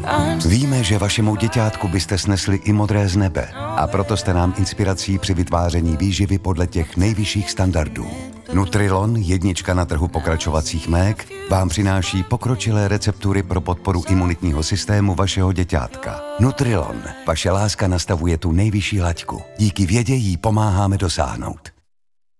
Víme, že vašemu děťátku byste snesli i modré z nebe a proto jste nám inspirací při vytváření výživy podle těch nejvyšších standardů. Nutrilon, jednička na trhu pokračovacích mlék, vám přináší pokročilé receptury pro podporu imunitního systému vašeho děťátka. Nutrilon, vaše láska nastavuje tu nejvyšší laťku. Díky vědě jí pomáháme dosáhnout.